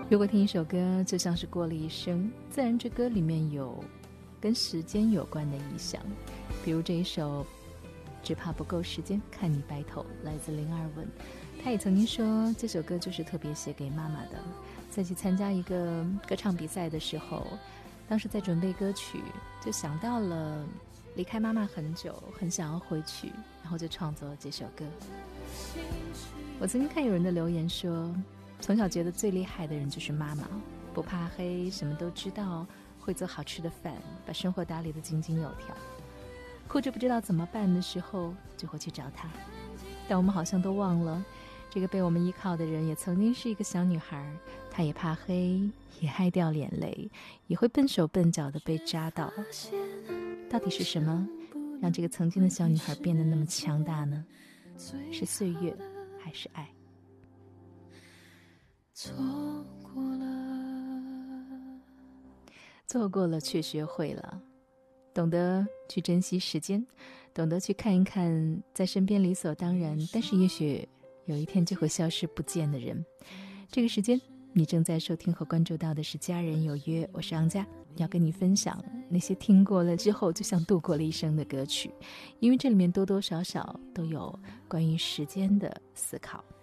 如果听一首歌就像是过了一生，自然这歌里面有跟时间有关的意象，比如这一首只怕不够时间看你白头，来自林二文。他也曾经说这首歌就是特别写给妈妈的，在去参加一个歌唱比赛的时候，当时在准备歌曲，就想到了离开妈妈很久，很想要回去，然后就创作了这首歌。我曾经看有人的留言说，从小觉得最厉害的人就是妈妈，不怕黑，什么都知道，会做好吃的饭，把生活打理得井井有条，哭着不知道怎么办的时候就会去找她。但我们好像都忘了，这个被我们依靠的人也曾经是一个小女孩，她也怕黑，也爱掉眼泪，也会笨手笨脚地被扎到。到底是什么让这个曾经的小女孩变得那么强大呢？是岁月还是爱？错过了却学会了，懂得去珍惜时间，懂得去看一看在身边理所当然，但是也许有一天就会消失不见的人。这个时间你正在收听和关注到的是家人有约，我是昂佳，要跟你分享那些听过了之后就像度过了一生的歌曲，因为这里面多多少少都有关于时间的思考。